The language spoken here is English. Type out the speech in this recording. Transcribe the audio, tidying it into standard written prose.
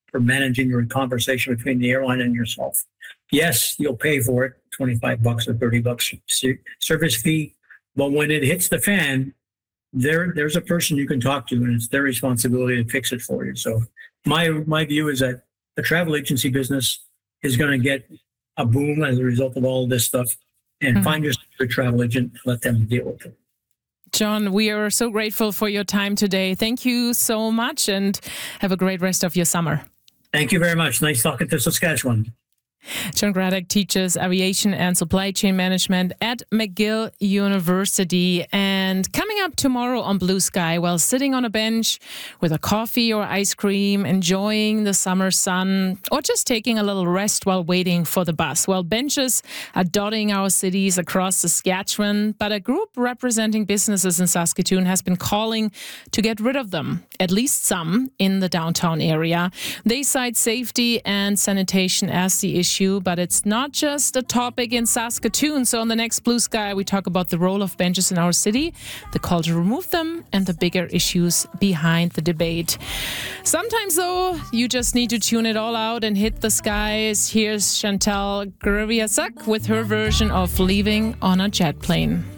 for managing your conversation between the airline and yourself. Yes, you'll pay for it, $25 or $30 service fee. But when it hits the fan, there's a person you can talk to, and it's their responsibility to fix it for you. So my view is that the travel agency business is going to get a boom as a result of all of this stuff. And find yourself a travel agent, let them deal with it. John, we are so grateful for your time today. Thank you so much, and have a great rest of your summer. Thank you very much. Nice talking to Saskatchewan. John Gradek teaches aviation and supply chain management at McGill University. And coming up tomorrow on Blue Sky, while sitting on a bench with a coffee or ice cream, enjoying the summer sun, or just taking a little rest while waiting for the bus. Well, benches are dotting our cities across Saskatchewan, but a group representing businesses in Saskatoon has been calling to get rid of them, at least some in the downtown area. They cite safety and sanitation as the issue, but it's not just a topic in Saskatoon. So on the next Blue Sky, we talk about the role of benches in our city, the call to remove them, and the bigger issues behind the debate. Sometimes, though, you just need to tune it all out and hit the skies. Here's Chantal Greviasak with her version of Leaving on a Jet Plane.